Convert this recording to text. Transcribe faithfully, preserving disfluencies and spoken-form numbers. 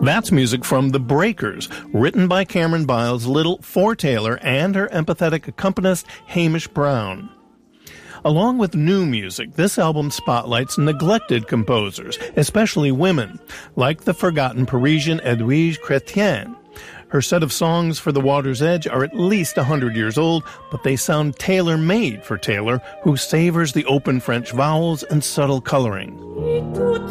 That's music from The Breakers, written by Cameron Byles Little for Taylor and her empathetic accompanist Hamish Brown. Along with new music, this album spotlights neglected composers, especially women, like the forgotten Parisian Edwige Chrétien. Her set of songs for The Water's Edge are at least one hundred years old, but they sound tailor-made for Taylor, who savors the open French vowels and subtle coloring.